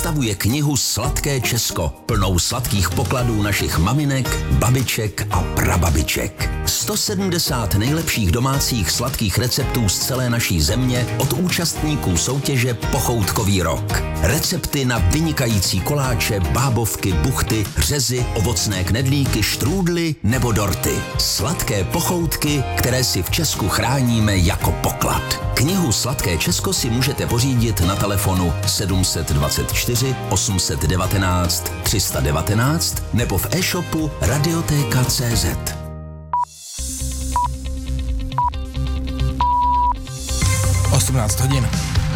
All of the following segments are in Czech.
představuje knihu Sladké Česko, plnou sladkých pokladů našich maminek, babiček a prababiček. 170 nejlepších domácích sladkých receptů z celé naší země od účastníků soutěže Pochoutkový rok. Recepty na vynikající koláče, bábovky, buchty, řezy, ovocné knedlíky, štrůdly nebo dorty. Sladké pochoutky, které si v Česku chráníme jako poklad. Knihu Sladké Česko si můžete pořídit na telefonu 724 819 319 nebo v e-shopu Radioteka.cz. hodin.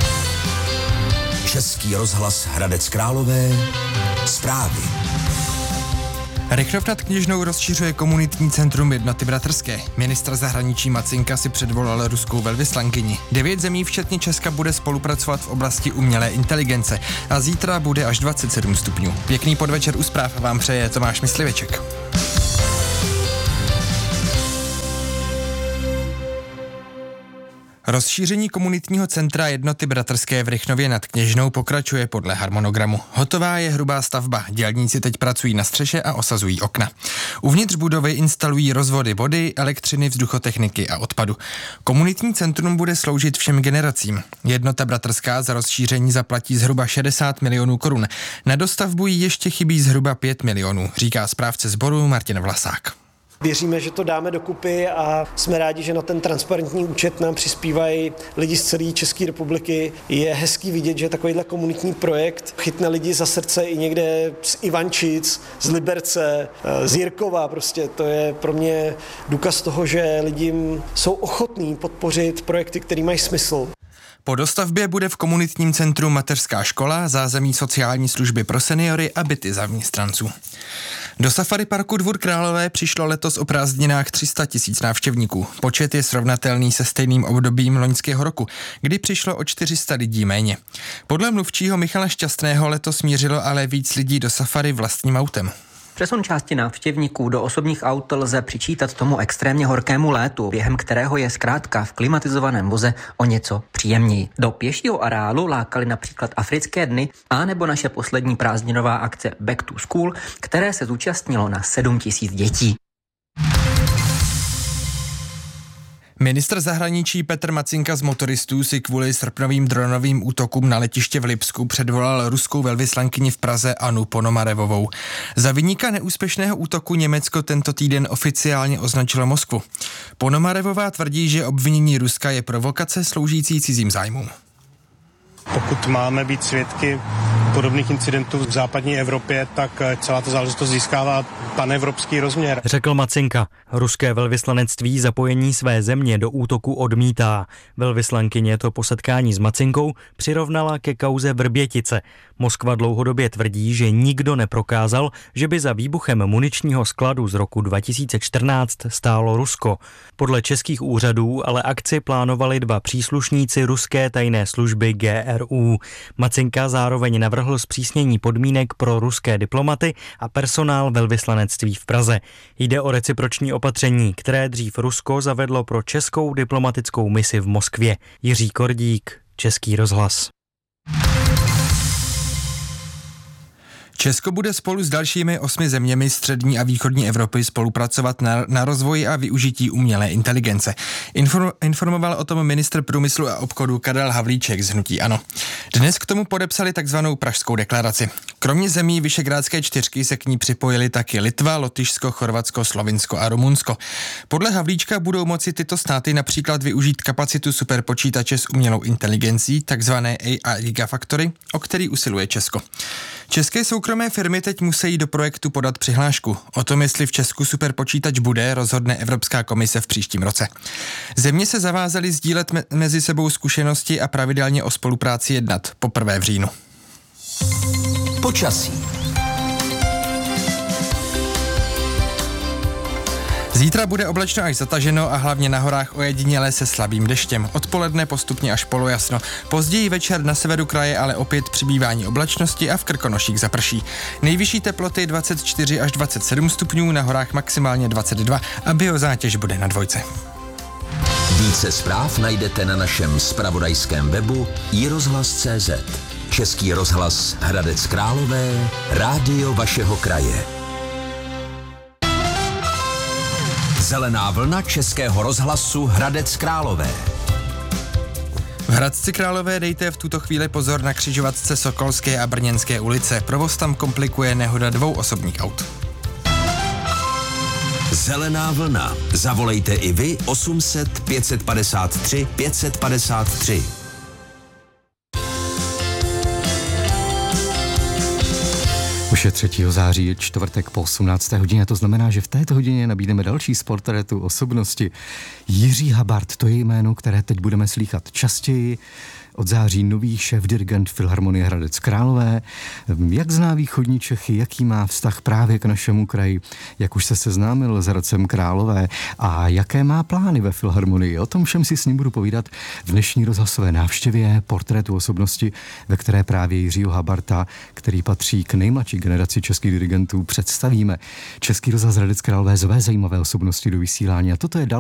Český rozhlas Hradec Králové. Zprávy. Rychnov nad Kněžnou rozšiřuje komunitní centrum Jednoty bratrské. Ministr zahraničí Macinka si předvolal ruskou velvyslankyni. 9 zemí včetně Česka bude spolupracovat v oblasti umělé inteligence a zítra bude až 27 stupňů. Pěkný podvečer u zpráv vám přeje Tomáš Mysliveček. Rozšíření komunitního centra Jednoty bratrské v Rychnově nad Kněžnou pokračuje podle harmonogramu. Hotová je hrubá stavba, dělníci teď pracují na střeše a osazují okna. Uvnitř budovy instalují rozvody vody, elektřiny, vzduchotechniky a odpadu. Komunitní centrum bude sloužit všem generacím. Jednota bratrská za rozšíření zaplatí zhruba 60 milionů korun. Na dostavbu jí ještě chybí zhruba 5 milionů, říká správce sboru Martin Vlasák. Věříme, že to dáme dokupy a jsme rádi, že na ten transparentní účet nám přispívají lidi z celé České republiky. Je hezký vidět, že takovýhle komunitní projekt chytne lidi za srdce i někde z Ivančic, z Liberce, z Jirkova. Prostě to je pro mě důkaz toho, že lidi jsou ochotní podpořit projekty, které mají smysl. Po dostavbě bude v komunitním centru mateřská škola, zázemí sociální služby pro seniory a byty zaměstnanců. Do safari parku Dvůr Králové přišlo letos o prázdninách 300 000 návštěvníků. Počet je srovnatelný se stejným obdobím loňského roku, kdy přišlo o 400 lidí méně. Podle mluvčího Michala Šťastného letos mířilo ale víc lidí do safari vlastním autem. Přesun části návštěvníků do osobních aut lze přičítat tomu extrémně horkému létu, během kterého je zkrátka v klimatizovaném voze o něco příjemněji. Do pěšího areálu lákali například Africké dny a nebo naše poslední prázdninová akce Back to School, které se zúčastnilo na 7 000 dětí. Ministr zahraničí Petr Macinka z motoristů si kvůli srpnovým dronovým útokům na letiště v Lipsku předvolal ruskou velvyslankyni v Praze Annu Ponomarevovou. Za viníka neúspěšného útoku Německo tento týden oficiálně označilo Moskvu. Ponomarevová tvrdí, že obvinění Ruska je provokace sloužící cizím zájmům. Pokud máme být svědky podobných incidentů v západní Evropě, tak celá ta záležitost získává panevropský rozměr. Řekl Macinka. Ruské velvyslanectví zapojení své země do útoku odmítá. Velvyslankyně to po setkání s Macinkou přirovnala ke kauze Vrbětice. Moskva dlouhodobě tvrdí, že nikdo neprokázal, že by za výbuchem muničního skladu z roku 2014 stálo Rusko. Podle českých úřadů ale akci plánovali 2 příslušníci ruské tajné služby GRU. Macinka zároveň navrhl zpřísnění podmínek pro ruské diplomaty a personál velvyslanectví v Praze. Jde o reciproční opatření, které dřív Rusko zavedlo pro českou diplomatickou misi v Moskvě. Jiří Kordík, Český rozhlas. Česko bude spolu s dalšími 8 zeměmi střední a východní Evropy spolupracovat na rozvoji a využití umělé inteligence. Informoval o tom ministr průmyslu a obchodu Karel Havlíček z hnutí ANO. Dnes k tomu podepsali takzvanou Pražskou deklaraci. Kromě zemí Visegrádské čtyřky se k ní připojili taky Litva, Lotyšsko, Chorvatsko, Slovinsko a Rumunsko. Podle Havlíčka budou moci tyto státy například využít kapacitu superpočítače s umělou inteligencí, takzvané AI Gigafactory, o který usiluje Česko. České soukromé firmy teď musí do projektu podat přihlášku. O tom, jestli v Česku superpočítač bude, rozhodne Evropská komise v příštím roce. Země se zavázaly sdílet mezi sebou zkušenosti a pravidelně o spolupráci jednat, poprvé v říjnu. Počasí. Zítra bude oblačno až zataženo a hlavně na horách ojediněle se slabým deštěm. Odpoledne postupně až polojasno. Později večer na severu kraje ale opět přibývání oblačnosti a v Krkonoších zaprší. Nejvyšší teploty 24 až 27 stupňů, na horách maximálně 22 a biozátěž bude na 2. Více zpráv najdete na našem zpravodajském webu iRozhlas.cz. Český rozhlas Hradec Králové, rádio vašeho kraje. Zelená vlna Českého rozhlasu Hradec Králové. V Hradci Králové dejte v tuto chvíli pozor na křižovatce Sokolské a Brněnské ulice. Provoz tam komplikuje nehoda 2 osobních aut. Zelená vlna. Zavolejte i vy 800 553 553. Už je 3. září, je čtvrtek po 18. hodině, to znamená, že v této hodině nabídneme další z portrétu osobnosti. Jiří Habart, to je jméno, které teď budeme slýchat častěji. Od září nový šéfdirigent Filharmonie Hradec Králové. Jak zná východní Čechy, jaký má vztah právě k našemu kraji, jak už se seznámil s Hradcem Králové a jaké má plány ve Filharmonii. O tom všem si s ním budu povídat v dnešní rozhlasové návštěvě portrétu osobnosti, ve které právě Jiřího Habarta, který patří k nejmladší generaci českých dirigentů, představíme. Český rozhlas Hradec Králové zve zajímavé osobnosti do vysílání a toto je